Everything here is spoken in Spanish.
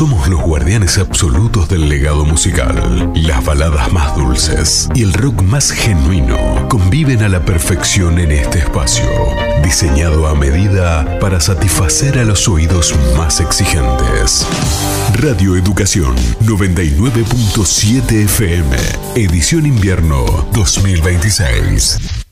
Somos los guardianes absolutos del legado musical. Las baladas más dulces y el rock más genuino conviven a la perfección en este espacio, diseñado a medida para satisfacer a los oídos más exigentes. Radio Educación 99.7 FM, edición invierno 2026.